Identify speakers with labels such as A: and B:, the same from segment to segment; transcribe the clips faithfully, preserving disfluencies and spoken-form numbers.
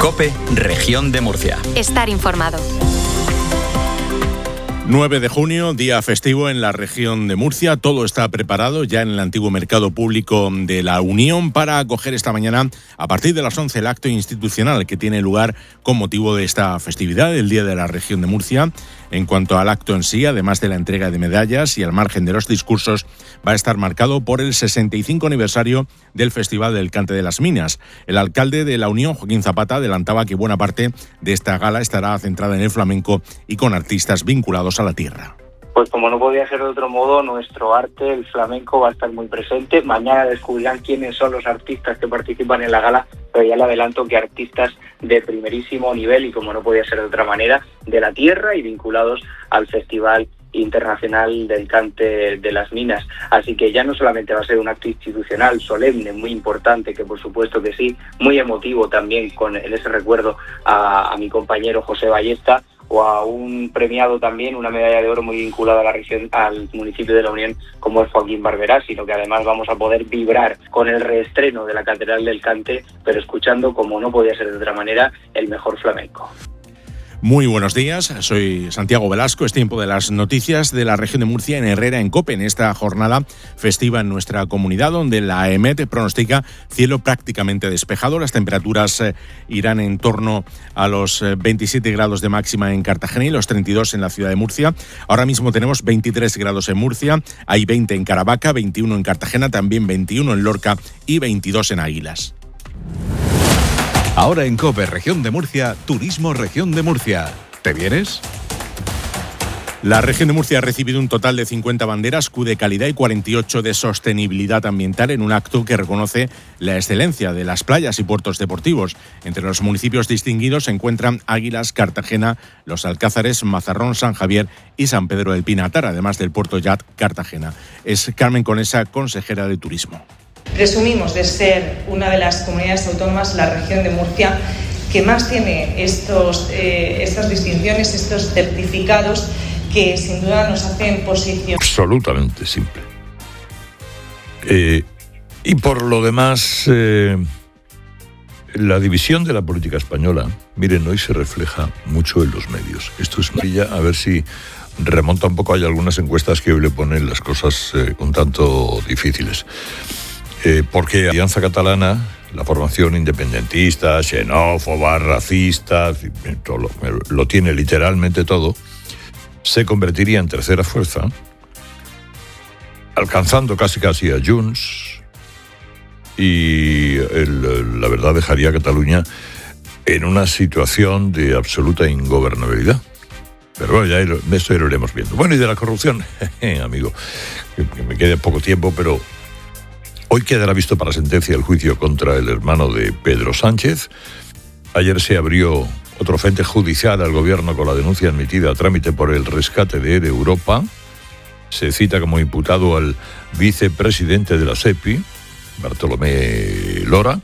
A: COPE, Región de Murcia.
B: Estar informado.
C: nueve de junio, día festivo en la región de Murcia. Todo está preparado ya en el antiguo mercado público de la Unión para acoger esta mañana, a partir de las once, el acto institucional que tiene lugar con motivo de esta festividad, el Día de la Región de Murcia. En cuanto al acto en sí, además de la entrega de medallas y al margen de los discursos, va a estar marcado por el sesenta y cinco aniversario del Festival del Cante de las Minas. El alcalde de la Unión, Joaquín Zapata, adelantaba que buena parte de esta gala estará centrada en el flamenco y con artistas vinculados a la tierra.
D: Pues como no podía ser de otro modo, nuestro arte, el flamenco, va a estar muy presente. Mañana descubrirán quiénes son los artistas que participan en la gala, pero ya le adelanto que artistas de primerísimo nivel y, como no podía ser de otra manera, de la tierra y vinculados al Festival Internacional del Cante de las Minas. Así que ya no solamente va a ser un acto institucional solemne, muy importante, que por supuesto que sí, muy emotivo también, con en ese recuerdo a, a mi compañero José Ballesta, o a un premiado también, una medalla de oro muy vinculada a la región, al municipio de la Unión, como es Joaquín Barberá, sino que además vamos a poder vibrar con el reestreno de la Catedral del Cante, pero escuchando, como no podía ser de otra manera, el mejor flamenco.
C: Muy buenos días, soy Santiago Velasco. Es tiempo de las noticias de la región de Murcia en Herrera en COPE, en esta jornada festiva en nuestra comunidad, donde la EMET pronostica cielo prácticamente despejado. Las temperaturas eh, irán en torno a los eh, veintisiete grados de máxima en Cartagena y los treinta y dos en la ciudad de Murcia. Ahora mismo tenemos veintitrés grados en Murcia, hay veinte en Caravaca, veintiuno en Cartagena, también veintiuno en Lorca y veintidós en Águilas.
E: Ahora en COPE, Región de Murcia, Turismo Región de Murcia. ¿Te vienes?
C: La región de Murcia ha recibido un total de cincuenta banderas Q de calidad y cuarenta y ocho de sostenibilidad ambiental en un acto que reconoce la excelencia de las playas y puertos deportivos. Entre los municipios distinguidos se encuentran Águilas, Cartagena, Los Alcázares, Mazarrón, San Javier y San Pedro del Pinatar, además del puerto Yat Cartagena. Es Carmen Conesa, consejera de Turismo.
F: Presumimos de ser una de las comunidades autónomas, la región de Murcia, que más tiene estos, eh, estas distinciones, estos certificados que sin duda nos hacen posición.
G: Absolutamente simple. Eh, y por lo demás, eh, la división de la política española, miren, hoy se refleja mucho en los medios. Esto es brilla, a ver si remonta un poco. Hay algunas encuestas que hoy le ponen las cosas eh, un tanto difíciles. Eh, porque Alianza Catalana, la formación independentista, xenófoba, racista, todo lo, lo tiene literalmente todo, se convertiría en tercera fuerza, alcanzando casi casi a Junts, y el, la verdad dejaría a Cataluña en una situación de absoluta ingobernabilidad. Pero bueno, ya de esto ya lo iremos viendo. Bueno, y de la corrupción, amigo, que, que me quede poco tiempo, pero hoy quedará visto para sentencia el juicio contra el hermano de Pedro Sánchez. Ayer se abrió otro frente judicial al gobierno con la denuncia admitida a trámite por el rescate de Air Europa. Se cita como imputado al vicepresidente de la SEPI, Bartolomé Lora.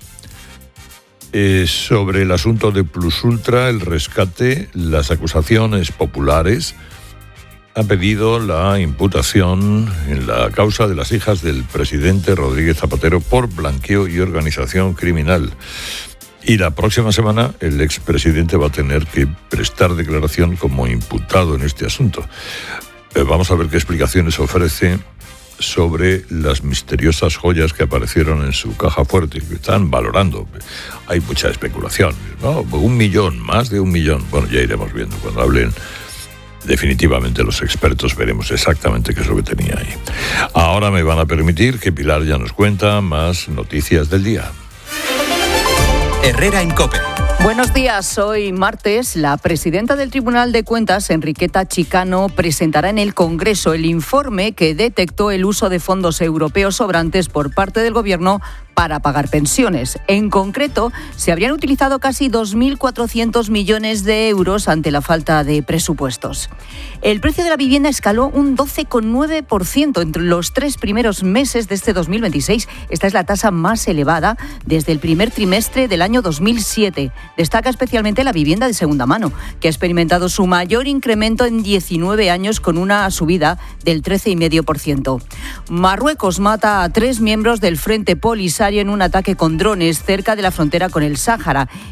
G: Eh, sobre el asunto de Plus Ultra, el rescate, las acusaciones populares ha pedido la imputación en la causa de las hijas del presidente Rodríguez Zapatero por blanqueo y organización criminal. Y la próxima semana el expresidente va a tener que prestar declaración como imputado en este asunto. Eh, vamos a ver qué explicaciones ofrece sobre las misteriosas joyas que aparecieron en su caja fuerte, que están valorando. Hay mucha especulación, ¿no? Un millón, más de un millón. Bueno, ya iremos viendo cuando hablen. Definitivamente los expertos veremos exactamente qué es lo que tenía ahí. Ahora me van a permitir que Pilar ya nos cuenta más noticias del día.
A: Herrera en COPE.
H: Buenos días, hoy martes la presidenta del Tribunal de Cuentas, Enriqueta Chicano, presentará en el Congreso el informe que detectó el uso de fondos europeos sobrantes por parte del Gobierno para pagar pensiones. En concreto, se habrían utilizado casi dos mil cuatrocientos millones de euros ante la falta de presupuestos. El precio de la vivienda escaló un doce coma nueve por ciento entre los tres primeros meses de este dos mil veintiséis. Esta es la tasa más elevada desde el primer trimestre del año dos mil siete. Destaca especialmente la vivienda de segunda mano, que ha experimentado su mayor incremento en diecinueve años con una subida del trece coma cinco por ciento. Marruecos mata a tres miembros del Frente Polisario en un ataque con drones cerca de la frontera con el Sáhara.